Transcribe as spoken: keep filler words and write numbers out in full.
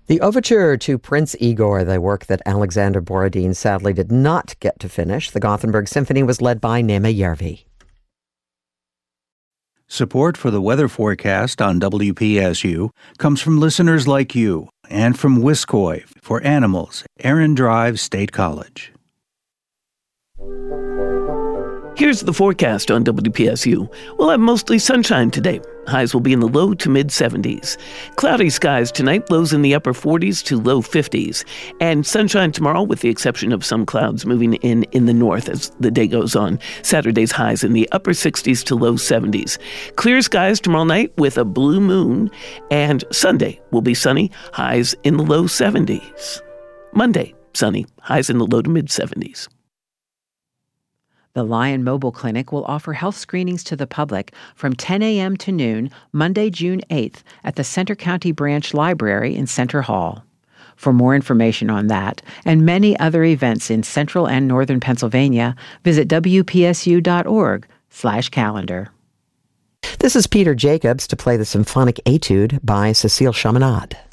The overture to Prince Igor, the work that Alexander Borodin sadly did not get to finish. The Gothenburg Symphony was led by Nema Järvi. Support for the weather forecast on W P S U comes from listeners like you and from Wiscoy for Animals, Aaron Drive State College. Here's the forecast on W P S U. We'll have mostly sunshine today. Highs will be in the low to mid seventies. Cloudy skies tonight, lows in the upper forties to low fifties. And sunshine tomorrow, with the exception of some clouds moving in in the north as the day goes on. Saturday's highs in the upper sixties to low seventies. Clear skies tomorrow night with a blue moon. And Sunday will be sunny, highs in the low seventies. Monday, sunny, highs in the low to mid seventies. The Lion Mobile Clinic will offer health screenings to the public from ten a.m. to noon, Monday, June eighth, at the Center County Branch Library in Center Hall. For more information on that and many other events in central and northern Pennsylvania, visit W P S U dot org slash calendar. This is Peter Jacobs to play the symphonic etude by Cécile Chaminade.